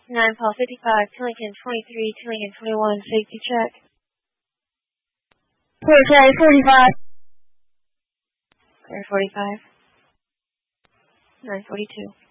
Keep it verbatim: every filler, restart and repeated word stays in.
nine Paul fifty-five, Tillingham twenty-three, Tillingham twenty-one, safety check. Clear forty-five. Clear forty-five. nine forty-two.